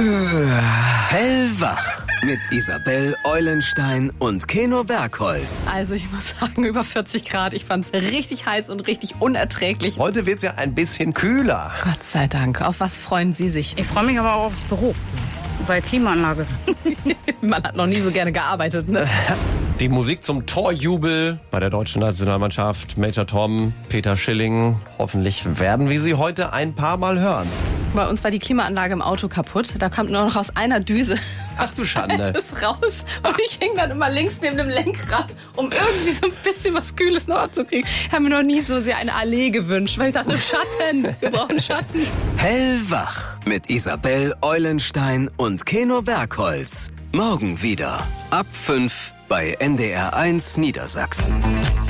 Hellwach mit Isabel Eulenstein und Keno Bergholz. Also ich muss sagen, über 40 Grad. Ich fand's richtig heiß und richtig unerträglich. Heute wird's ja ein bisschen kühler. Gott sei Dank. Auf was freuen Sie sich? Ich freue mich aber auch aufs Büro. Bei Klimaanlage. Man hat noch nie so gerne gearbeitet, ne? Die Musik zum Torjubel bei der deutschen Nationalmannschaft. Major Tom, Peter Schilling. Hoffentlich werden wir sie heute ein paar Mal hören. Bei uns war die Klimaanlage im Auto kaputt. Da kommt nur noch aus einer Düse Ach du Schande. das raus. Und ich hing dann immer links neben dem Lenkrad, um irgendwie so ein bisschen was Kühles noch abzukriegen. Ich habe mir noch nie so sehr eine Allee gewünscht, weil ich dachte, Schatten, wir brauchen Schatten. Hellwach mit Isabel Eulenstein und Keno Bergholz. Morgen wieder ab 5 bei NDR1 Niedersachsen.